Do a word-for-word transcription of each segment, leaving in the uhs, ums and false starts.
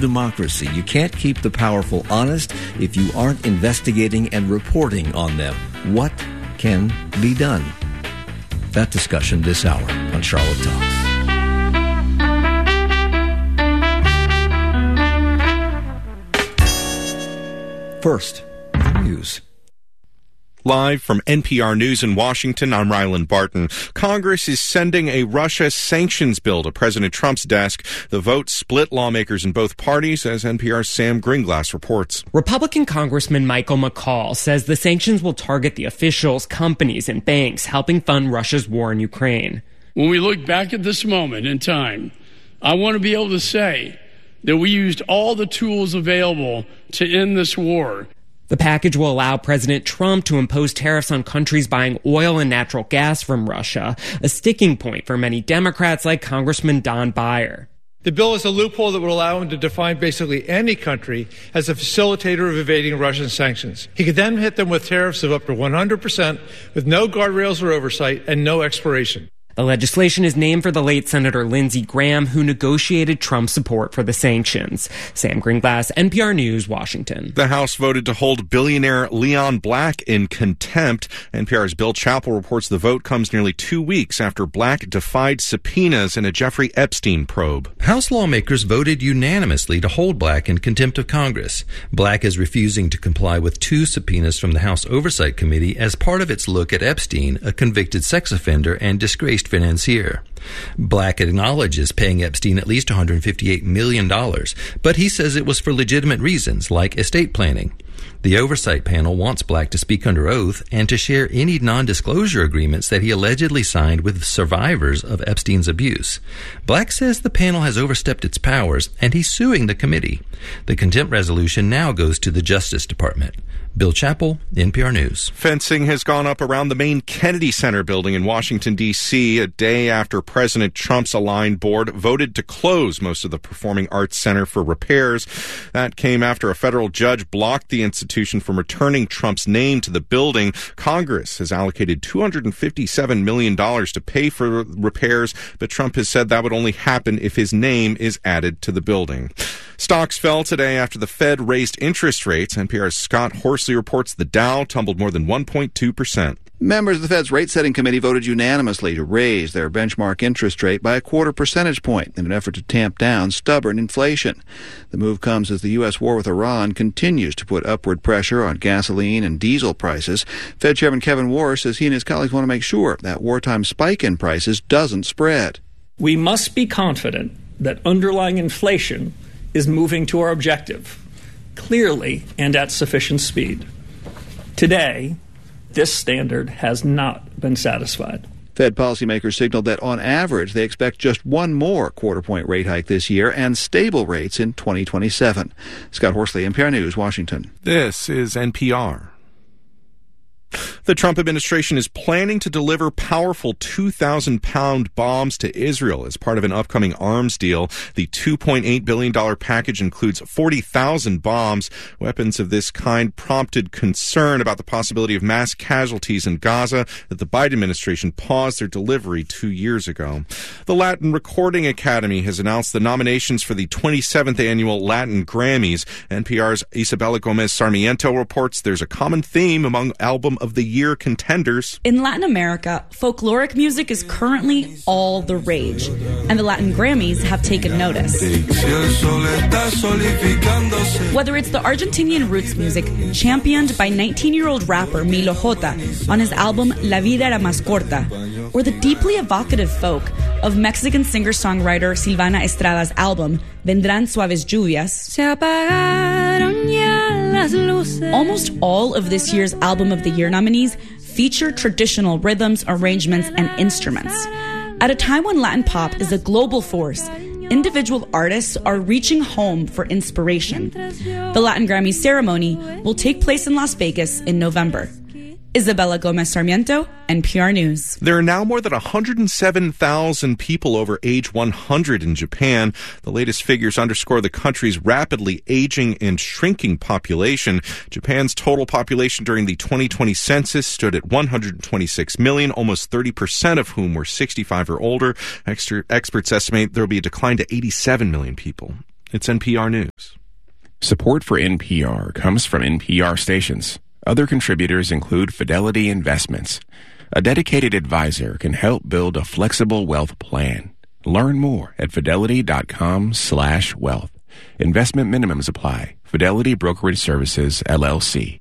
democracy. You can't keep the powerful honest if you aren't investigating and reporting on them. What can be done? That discussion this hour on Charlotte Talks. First, the news. Live from N P R News in Washington, I'm Rylan Barton. Congress is sending a Russia sanctions bill to President Trump's desk. The vote split lawmakers in both parties, as N P R's Sam Greenglass reports. Republican Congressman Michael McCaul says the sanctions will target the officials, companies, and banks helping fund Russia's war in Ukraine. When we look back at this moment in time, I want to be able to say that we used all the tools available to end this war. The package will allow President Trump to impose tariffs on countries buying oil and natural gas from Russia, a sticking point for many Democrats like Congressman Don Beyer. The bill is a loophole that would allow him to define basically any country as a facilitator of evading Russian sanctions. He could then hit them with tariffs of up to one hundred percent with no guardrails or oversight and no expiration. The legislation is named for the late Senator Lindsey Graham, who negotiated Trump's support for the sanctions. Sam Greenglass, N P R News, Washington. The House voted to hold billionaire Leon Black in contempt. N P R's Bill Chappell reports the vote comes nearly two weeks after Black defied subpoenas in a Jeffrey Epstein probe. House lawmakers voted unanimously to hold Black in contempt of Congress. Black is refusing to comply with two subpoenas from the House Oversight Committee as part of its look at Epstein, a convicted sex offender and disgraced financier. Black acknowledges paying Epstein at least one hundred fifty-eight million dollars, but he says it was for legitimate reasons, like estate planning. The oversight panel wants Black to speak under oath and to share any non-disclosure agreements that he allegedly signed with survivors of Epstein's abuse. Black says the panel has overstepped its powers, and he's suing the committee. The contempt resolution now goes to the Justice Department. Bill Chappell, N P R News. Fencing has gone up around the main Kennedy Center building in Washington, D C, a day after President Trump's Aligned Board voted to close most of the Performing Arts Center for repairs. That came after a federal judge blocked the institution from returning Trump's name to the building. Congress has allocated two hundred fifty-seven million dollars to pay for repairs, but Trump has said that would only happen if his name is added to the building. Stocks fell today after the Fed raised interest rates. N P R's Scott Horsley reports the Dow tumbled more than one point two percent. Members of the Fed's rate-setting committee voted unanimously to raise their benchmark interest rate by a quarter percentage point in an effort to tamp down stubborn inflation. The move comes as the U S war with Iran continues to put upward pressure on gasoline and diesel prices. Fed Chairman Kevin Warr says he and his colleagues want to make sure that wartime spike in prices doesn't spread. We must be confident that underlying inflation is moving to our objective, clearly and at sufficient speed. Today, this standard has not been satisfied. Fed policymakers signaled that on average they expect just one more quarter-point rate hike this year and stable rates in twenty twenty-seven. Scott Horsley, N P R News, Washington. This is N P R. The Trump administration is planning to deliver powerful two thousand pound bombs to Israel as part of an upcoming arms deal. The two point eight billion dollars package includes forty thousand bombs. Weapons of this kind prompted concern about the possibility of mass casualties in Gaza that the Biden administration paused their delivery two years ago. The Latin Recording Academy has announced the nominations for the twenty-seventh annual Latin Grammys. N P R's Isabella Gomez Sarmiento reports there's a common theme among Album of the Year contenders. In Latin America, folkloric music is currently all the rage, and the Latin Grammys have taken notice. Whether it's the Argentinian roots music championed by nineteen-year-old rapper Milo J on his album La Vida Era Más Corta, or the deeply evocative folk of Mexican singer-songwriter Silvana Estrada's album Vendrán Suaves Lluvias, Se apagaron ya las luces. Almost all of this year's Album of the Year nominees feature traditional rhythms, arrangements, and instruments. At a time when Latin pop is a global force, individual artists are reaching home for inspiration. The Latin Grammy ceremony will take place in Las Vegas in November. Isabella Gomez Sarmiento, N P R News. There are now more than one hundred seven thousand people over age one hundred in Japan. The latest figures underscore the country's rapidly aging and shrinking population. Japan's total population during the twenty twenty census stood at one hundred twenty-six million, almost thirty percent of whom were sixty-five or older. Extra, experts estimate there will be a decline to eighty-seven million people. It's N P R News. Support for N P R comes from N P R stations. Other contributors include Fidelity Investments. A dedicated advisor can help build a flexible wealth plan. Learn more at fidelity.com slash wealth. Investment minimums apply. Fidelity Brokerage Services, L L C.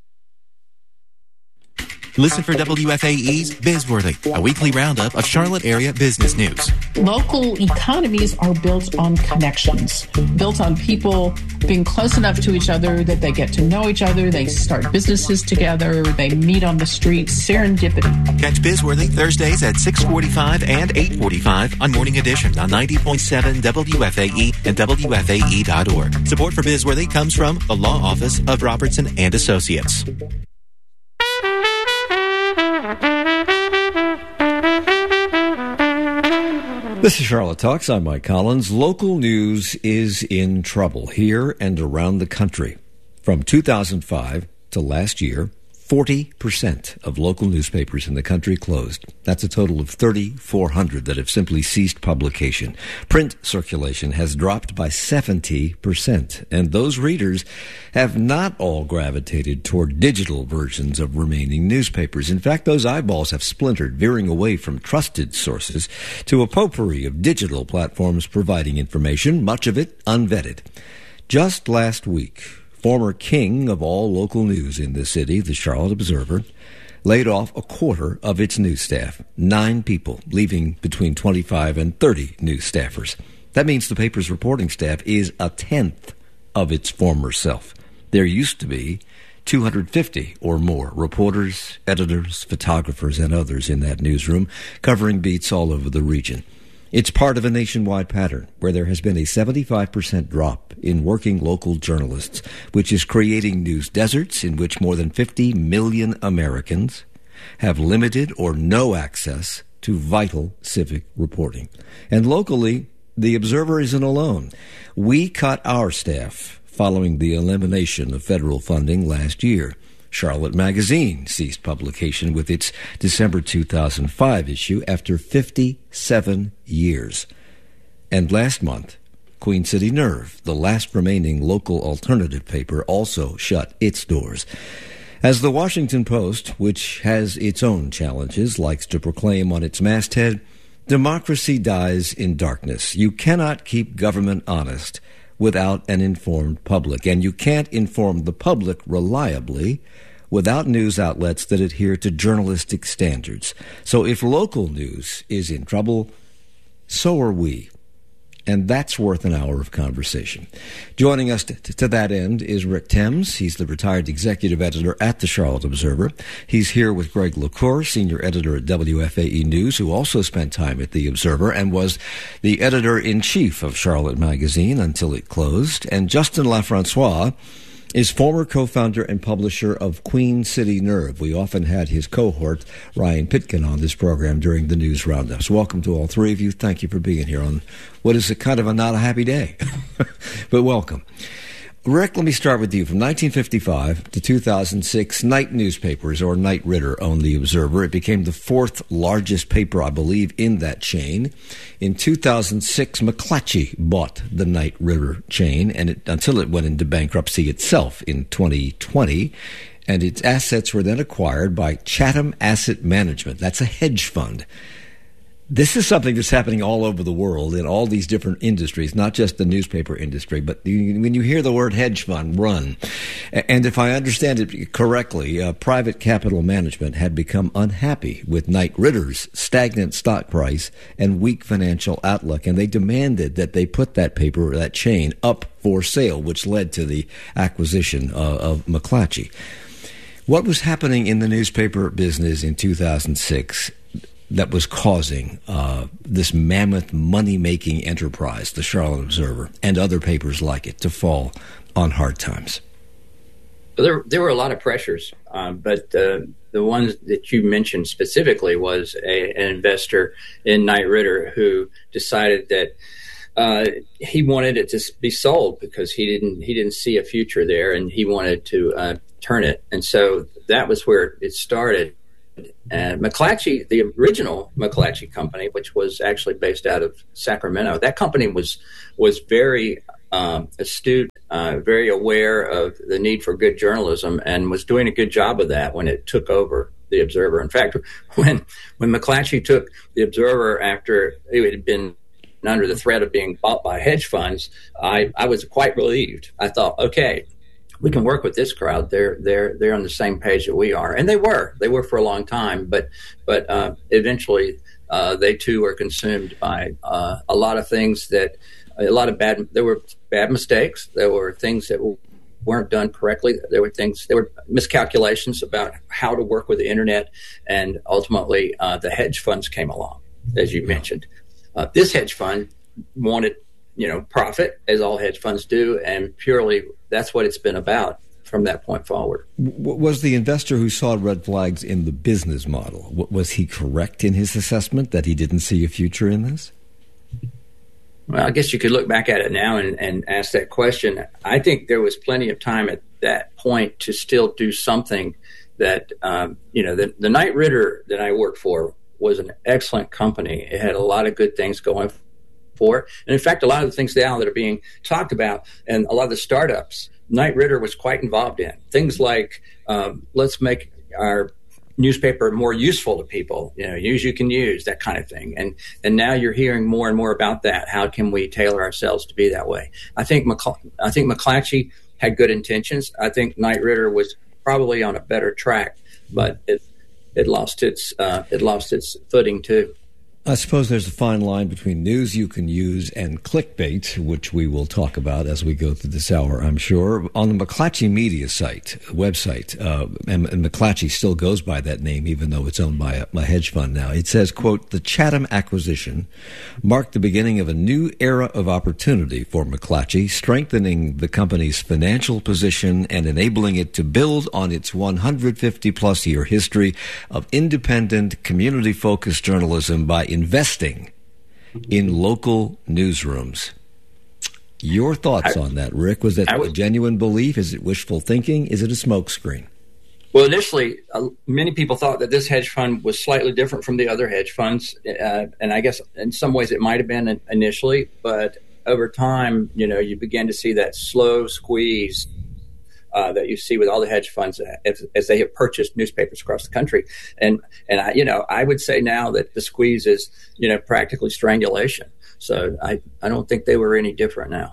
Listen for W F A E's Bizworthy, a weekly roundup of Charlotte area business news. Local economies are built on connections, built on people being close enough to each other that they get to know each other, they start businesses together, they meet on the streets, serendipity. Catch Bizworthy Thursdays at six forty-five and eight forty-five on Morning Edition on ninety point seven W F A E and W F A E dot org. Support for Bizworthy comes from the Law Office of Robertson and Associates. This is Charlotte Talks. I'm Mike Collins. Local news is in trouble here and around the country. From two thousand five to last year, forty percent of local newspapers in the country closed. That's a total of three thousand four hundred that have simply ceased publication. Print circulation has dropped by seventy percent, and those readers have not all gravitated toward digital versions of remaining newspapers. In fact, those eyeballs have splintered, veering away from trusted sources to a potpourri of digital platforms providing information, much of it unvetted. Just last week, former king of all local news in the city, the Charlotte Observer, laid off a quarter of its news staff, nine people, leaving between twenty-five and thirty news staffers. That means the paper's reporting staff is a tenth of its former self. There used to be two hundred fifty or more reporters, editors, photographers, and others in that newsroom, covering beats all over the region. It's part of a nationwide pattern where there has been a seventy-five percent drop in working local journalists, which is creating news deserts in which more than fifty million Americans have limited or no access to vital civic reporting. And locally, the Observer isn't alone. We cut our staff following the elimination of federal funding last year. Charlotte Magazine ceased publication with its December two thousand five issue after fifty-seven years. And last month, Queen City Nerve, the last remaining local alternative paper, also shut its doors. As the Washington Post, which has its own challenges, likes to proclaim on its masthead, democracy dies in darkness. You cannot keep government honest without an informed public, and you can't inform the public reliably without news outlets that adhere to journalistic standards. So if local news is in trouble, so are we. And that's worth an hour of conversation. Joining us to, to that end is Rick Thames. He's the retired executive editor at the Charlotte Observer. He's here with Greg LaCour, senior editor at W F A E News, who also spent time at the Observer and was the editor-in-chief of Charlotte Magazine until it closed. And Justin LaFrancois is former co-founder and publisher of Queen City Nerve. We often had his cohort, Ryan Pitkin, on this program during the news roundups. Welcome to all three of you. Thank you for being here on what is a kind of a not a happy day, but welcome. Rick, let me start with you. From nineteen fifty-five to two thousand six, Knight Newspapers, or Knight Ridder, owned the Observer. It became the fourth largest paper, I believe, in that chain. In two thousand six, McClatchy bought the Knight Ridder chain, and it, until it went into bankruptcy itself in twenty twenty, and its assets were then acquired by Chatham Asset Management. That's a hedge fund. This is something that's happening all over the world in all these different industries, not just the newspaper industry, but when you hear the word hedge fund, run. And if I understand it correctly, uh, private capital management had become unhappy with Knight Ridder's stagnant stock price and weak financial outlook, and they demanded that they put that paper, that chain, up for sale, which led to the acquisition uh, of McClatchy. What was happening in the newspaper business in two thousand six that was causing uh, this mammoth money-making enterprise, the Charlotte Observer, and other papers like it, to fall on hard times? There, there were a lot of pressures, uh, but uh, the ones that you mentioned specifically was a, an investor in Knight Ridder who decided that uh, he wanted it to be sold because he didn't he didn't see a future there, and he wanted to uh, turn it. And so that was where it started. And McClatchy, the original McClatchy company, which was actually based out of Sacramento, that company was was very um, astute, uh, very aware of the need for good journalism, and was doing a good job of that when it took over the Observer. In fact, when when McClatchy took the Observer after it had been under the threat of being bought by hedge funds, I, I was quite relieved. I thought, okay, we can work with this crowd. They're they're they're on the same page that we are, and they were. They were for a long time, but but uh, eventually uh, they too were consumed by uh, a lot of things that a lot of bad. There were bad mistakes. There were things that weren't done correctly. There were things. There were miscalculations about how to work with the internet, and ultimately uh, the hedge funds came along, as you mentioned. Uh, this hedge fund wanted, you know, profit, as all hedge funds do, and purely that's what it's been about from that point forward. W- was the investor who saw red flags in the business model, w- was he correct in his assessment that he didn't see a future in this? Well, I guess you could look back at it now and, and ask that question. I think there was plenty of time at that point to still do something that, um, you know, the, the Knight Ridder that I worked for was an excellent company. It had a lot of good things going for. And in fact, a lot of the things now that are being talked about and a lot of the startups, Knight Ridder was quite involved in. Things like, um, let's make our newspaper more useful to people, you know, use you can use, that kind of thing. And and now you're hearing more and more about that. How can we tailor ourselves to be that way? I think McCl- I think McClatchy had good intentions. I think Knight Ridder was probably on a better track, but it it lost its uh, it lost its footing too. I suppose there's a fine line between news you can use and clickbait, which we will talk about as we go through this hour, I'm sure. On the McClatchy Media site, website, uh, and, and McClatchy still goes by that name, even though it's owned by a, a hedge fund now. It says, quote, "The Chatham acquisition marked the beginning of a new era of opportunity for McClatchy, strengthening the company's financial position and enabling it to build on its one hundred fifty plus year history of independent, community-focused journalism by investing in local newsrooms." Your thoughts I, on that, Rick? Was that I, a genuine belief? Is it wishful thinking? Is it a smokescreen? Well, initially, uh, many people thought that this hedge fund was slightly different from the other hedge funds. Uh, and I guess in some ways it might have been initially. But over time, you know, you begin to see that slow squeeze Uh, that you see with all the hedge funds as, as they have purchased newspapers across the country. And, and I, you know, I would say now that the squeeze is, you know, practically strangulation. So I, I don't think they were any different now.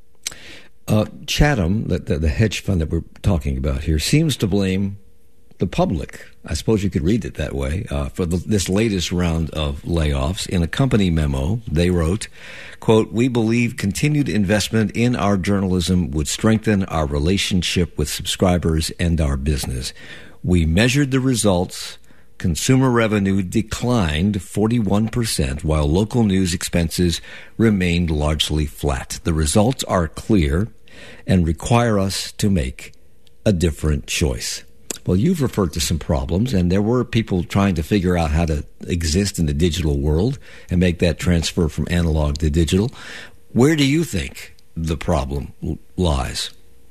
Uh, Chatham, the, the, the hedge fund that we're talking about here, seems to blame the public. I suppose you could read it that way. Uh, for the, this latest round of layoffs, in a company memo, they wrote, quote, "We believe continued investment in our journalism would strengthen our relationship with subscribers and our business. We measured the results. Consumer revenue declined forty-one percent, while local news expenses remained largely flat. The results are clear and require us to make a different choice." Well, you've referred to some problems, and there were people trying to figure out how to exist in the digital world and make that transfer from analog to digital. Where do you think the problem lies?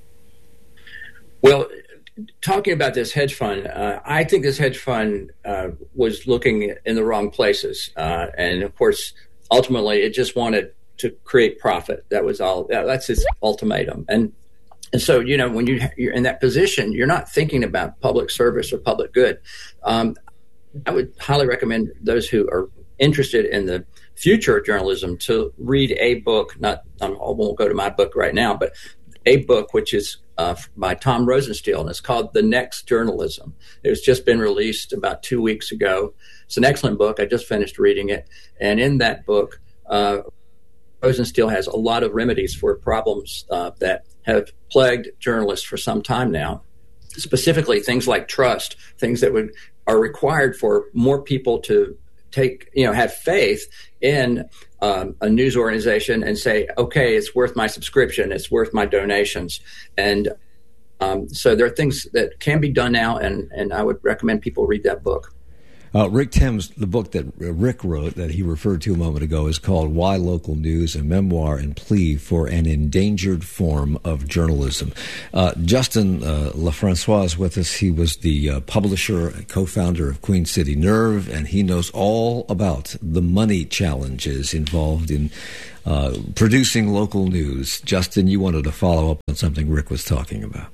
Well, talking about this hedge fund, uh, I think this hedge fund uh, was looking in the wrong places. Uh, and, of course, ultimately it just wanted to create profit. That was all. That's its ultimatum. And And so, you know, when you, you're in that position, you're not thinking about public service or public good. Um, I would highly recommend those who are interested in the future of journalism to read a book. Not, I won't go to my book right now, but a book which is uh, by Tom Rosenstiel, and it's called The Next Journalism. It's just been released about two weeks ago. It's an excellent book. I just finished reading it. And in that book, uh, Rosenstiel has a lot of remedies for problems uh, that have plagued journalists for some time now, specifically things like trust, things that would are required for more people to take, you know, have faith in um, a news organization and say, okay, it's worth my subscription, it's worth my donations. And um, so there are things that can be done now, and, and I would recommend people read that book. Uh, Rick Thames, the book that Rick wrote that he referred to a moment ago is called Why Local News, a memoir and plea for an endangered form of journalism. Uh, Justin uh, LaFrancois is with us. He was the uh, publisher and co-founder of Queen City Nerve, and he knows all about the money challenges involved in uh, producing local news. Justin, you wanted to follow up on something Rick was talking about.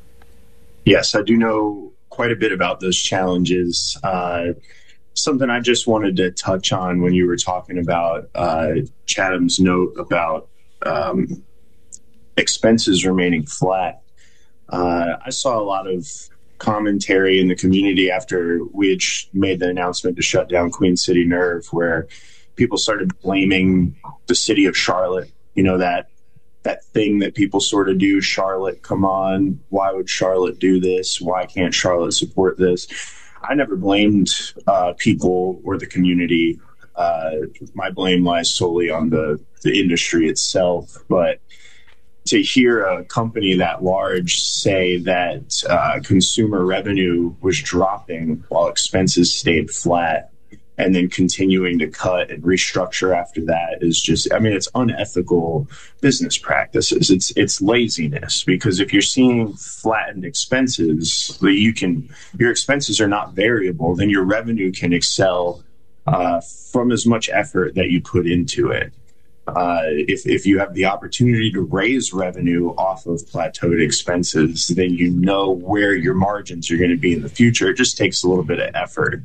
Yes, I do know quite a bit about those challenges. Uh, something I just wanted to touch on when you were talking about uh, Chatham's note about um, expenses remaining flat. Uh, I saw a lot of commentary in the community after we had sh- made the announcement to shut down Queen City Nerve, where people started blaming the city of Charlotte. You know, that that thing that people sort of do, Charlotte, come on, why would Charlotte do this? Why can't Charlotte support this? I never blamed uh, people or the community. Uh, my blame lies solely on the, the industry itself. But to hear a company that large say that uh, consumer revenue was dropping while expenses stayed flat, and then continuing to cut and restructure after that is just, I mean, it's unethical business practices. It's it's laziness, because if you're seeing flattened expenses, you can, your expenses are not variable, then your revenue can excel uh, from as much effort that you put into it. Uh, if, if you have the opportunity to raise revenue off of plateaued expenses, then you know where your margins are going to be in the future. It just takes a little bit of effort.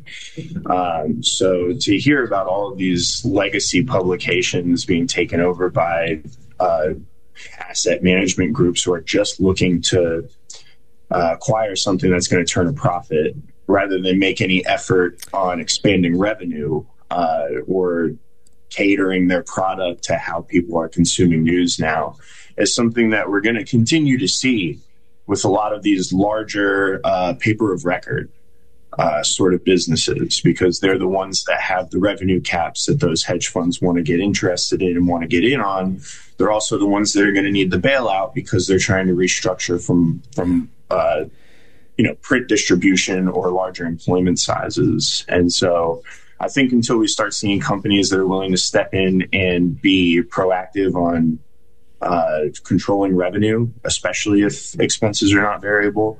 Um, so to hear about all of these legacy publications being taken over by uh, asset management groups who are just looking to uh, acquire something that's going to turn a profit rather than make any effort on expanding revenue uh, or catering their product to how people are consuming news now is something that we're going to continue to see with a lot of these larger uh, paper of record uh, sort of businesses, because they're the ones that have the revenue caps that those hedge funds want to get interested in and want to get in on. They're also the ones that are going to need the bailout because they're trying to restructure from, from uh, you know, print distribution or larger employment sizes. And so I think until we start seeing companies that are willing to step in and be proactive on uh, controlling revenue, especially if expenses are not variable,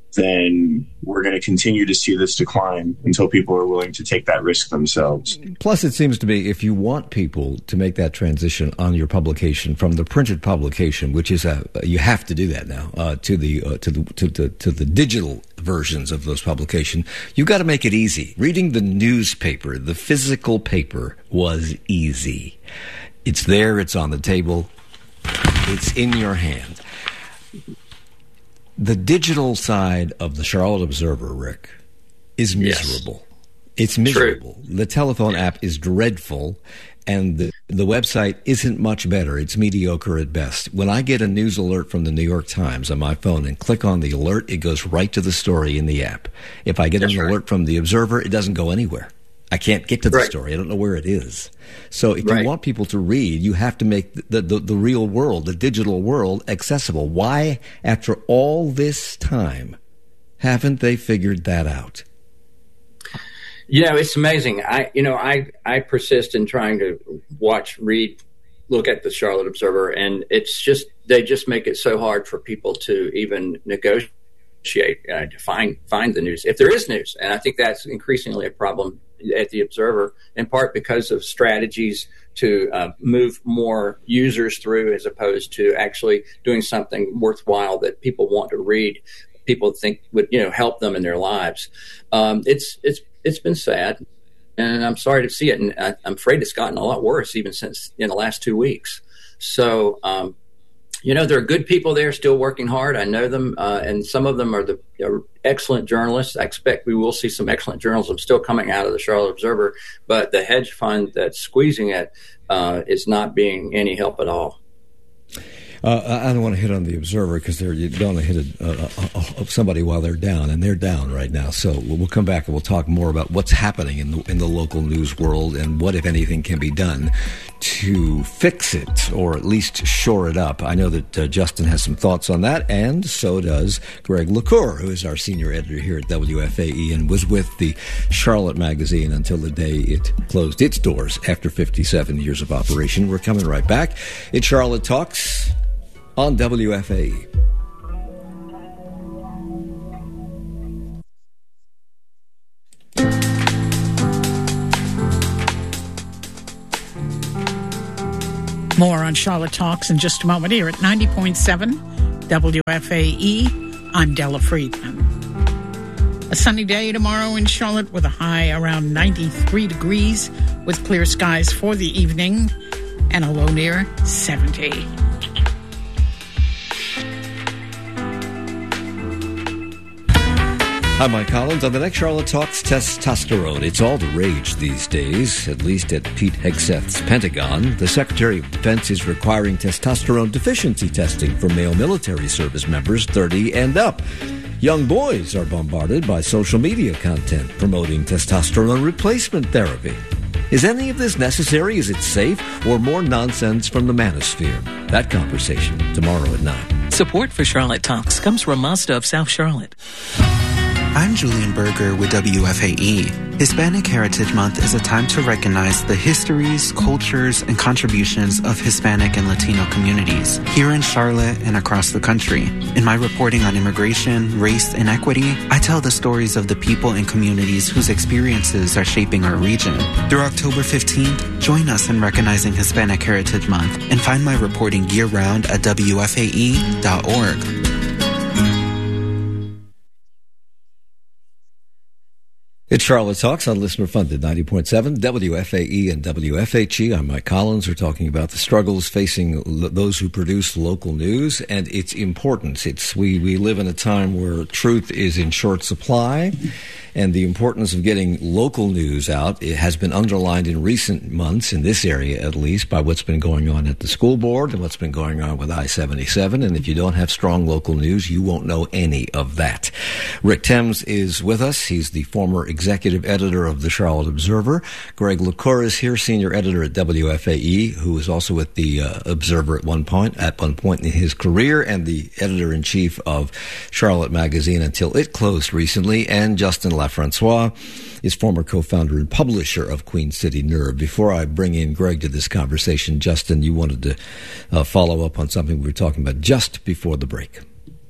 then we're going to continue to see this decline until people are willing to take that risk themselves. Plus, it seems to be if you want people to make that transition on your publication from the printed publication, which is a you have to do that now, uh, to the uh, to the to the to the digital versions of those publications, you got to make it easy. Reading the newspaper, the physical paper, was easy. It's there. It's on the table. It's in your hand. The digital side of the Charlotte Observer, Rick, is miserable. Yes. It's miserable. True. The telephone yeah. app is dreadful, and the, the website isn't much better. It's mediocre at best. When I get a news alert from the New York Times on my phone and click on the alert, it goes right to the story in the app. If I get That's an right. alert from the Observer, it doesn't go anywhere. I can't get to the right. story. I don't know where it is. So if right. you want people to read, you have to make the, the, the real world, the digital world, accessible. Why, after all this time, haven't they figured that out? You know, it's amazing. I, you know, I, I persist in trying to watch, read, look at the Charlotte Observer, and it's just, they just make it so hard for people to even negotiate, uh, to find, find the news, if there is news. And I think that's increasingly a problem at the Observer, in part because of strategies to uh, move more users through as opposed to actually doing something worthwhile that people want to read, people think would, you know, help them in their lives. Um, it's it's it's been sad, and I'm sorry to see it, and I, I'm afraid it's gotten a lot worse even since in the last two weeks. So, um, you know, there are good people there still working hard. I know them, uh, and some of them are the are excellent journalists. I expect we will see some excellent journalism still coming out of the Charlotte Observer, but the hedge fund that's squeezing it uh, is not being any help at all. Uh, I don't want to hit on the Observer because they're you don't want to hit a, a, a, somebody while they're down, and they're down right now. So we'll come back and we'll talk more about what's happening in the, in the local news world and what, if anything, can be done to fix it, or at least shore it up? I know that uh, Justin has some thoughts on that, and so does Greg LaCour, who is our senior editor here at W F A E and was with the Charlotte magazine until the day it closed its doors after fifty-seven years of operation. We're coming right back. It's Charlotte Talks on W F A E. More on Charlotte Talks in just a moment here at ninety point seven W F A E. I'm Della Friedman. A sunny day tomorrow in Charlotte with a high around ninety-three degrees with clear skies for the evening and a low near seventy. I'm Mike Collins. On the next Charlotte Talks, testosterone. It's all the rage these days, at least at Pete Hegseth's Pentagon. The Secretary of Defense is requiring testosterone deficiency testing for male military service members thirty and up. Young boys are bombarded by social media content promoting testosterone replacement therapy. Is any of this necessary? Is it safe? Or more nonsense from the manosphere? That conversation tomorrow at nine. Support for Charlotte Talks comes from Mazda of South Charlotte. I'm Julian Berger with W F A E. Hispanic Heritage Month is a time to recognize the histories, cultures, and contributions of Hispanic and Latino communities here in Charlotte and across the country. In my reporting on immigration, race, and equity, I tell the stories of the people and communities whose experiences are shaping our region. Through October fifteenth, join us in recognizing Hispanic Heritage Month and find my reporting year-round at W F A E dot org. It's Charlotte Talks on listener-funded ninety point seven W F A E and W F H E. I'm Mike Collins. We're talking about the struggles facing l- those who produce local news and its importance. It's we, we live in a time where truth is in short supply, and the importance of getting local news out, it has been underlined in recent months, in this area at least, by what's been going on at the school board and what's been going on with I seventy-seven. And if you don't have strong local news, you won't know any of that. Rick Thames is with us. He's the former executive editor of the Charlotte Observer. Greg LaCour is here, senior editor at W F A E, who was also with the uh, Observer at one point, at one point in his career, and the editor-in-chief of Charlotte Magazine until it closed recently, and Justin LaFrancois is former co-founder and publisher of Queen City Nerve. Before I bring in Greg to this conversation, Justin, you wanted to uh, follow up on something we were talking about just before the break.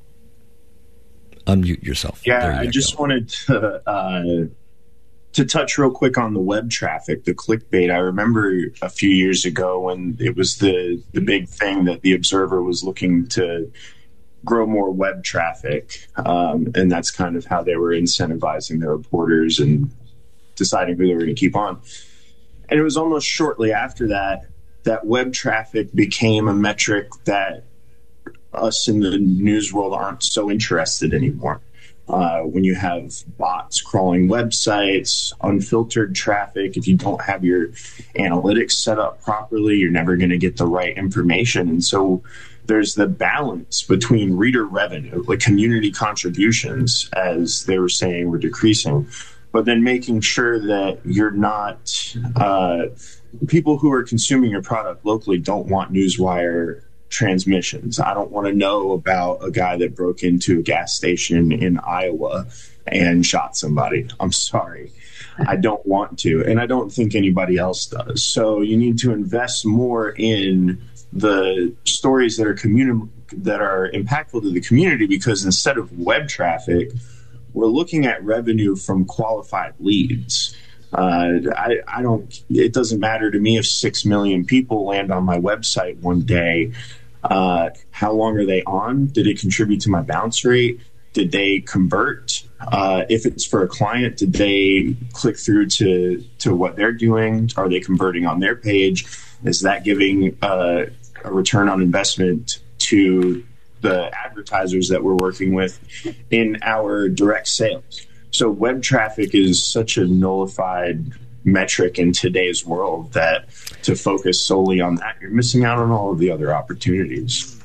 Unmute yourself. Yeah, you I just go. wanted to uh, to touch real quick on the web traffic, the clickbait. I remember a few years ago when it was the, the big thing that the Observer was looking to grow more web traffic, um, and that's kind of how they were incentivizing their reporters and deciding who they were going to keep on. And it was almost shortly after that that web traffic became a metric that us in the news world aren't so interested anymore. Uh, when you have bots crawling websites, unfiltered traffic, if you don't have your analytics set up properly, you're never going to get the right information. And so there's the balance between reader revenue, like community contributions, as they were saying, were decreasing, but then making sure that you're not, uh, people who are consuming your product locally don't want newswire transmissions. I don't want to know about a guy that broke into a gas station in Iowa and shot somebody. I'm sorry. I don't want to, and I don't think anybody else does. So you need to invest more in the stories that are communi- that are impactful to the community, because instead of web traffic, we're looking at revenue from qualified leads. Uh, I, I don't. It doesn't matter to me if six million people land on my website one day. Uh, how long are they on? Did it contribute to my bounce rate? Did they convert? Uh, if it's for a client, did they click through to to what they're doing? Are they converting on their page? Is that giving uh, a return on investment to the advertisers that we're working with in our direct sales? So web traffic is such a nullified metric in today's world that to focus solely on that, you're missing out on all of the other opportunities.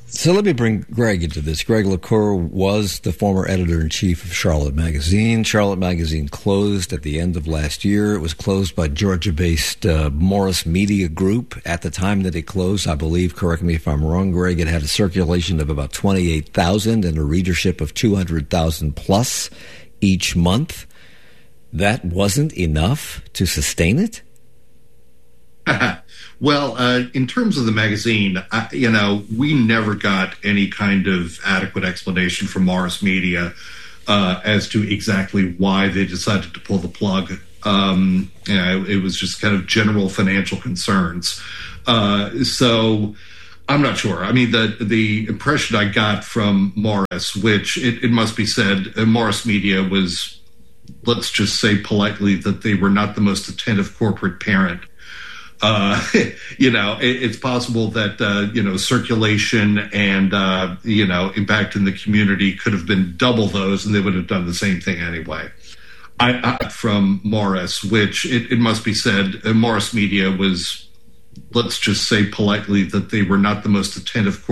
So let me bring Greg into this. Greg LaCour was the former editor-in-chief of Charlotte Magazine. Charlotte Magazine closed at the end of last year. It was closed by Georgia-based uh, Morris Media Group. At the time that it closed, I believe, correct me if I'm wrong, Greg, it had a circulation of about twenty-eight thousand and a readership of two hundred thousand plus each month. That wasn't enough to sustain it? Well, uh, in terms of the magazine, I, you know, we never got any kind of adequate explanation from Morris Media uh, as to exactly why they decided to pull the plug. Um, you know, it was just kind of general financial concerns. Uh, so I'm not sure. I mean, the the impression I got from Morris, which it, it must be said, uh, Morris Media was, let's just say politely, that they were not the most attentive corporate parent. Uh, you know, it, it's possible that, uh, you know, circulation and, uh, you know, impact in the community could have been double those, and they would have done the same thing anyway. I, I from Morris, which it, it must be said, uh, Morris Media was, let's just say politely, that they were not the most attentive corporate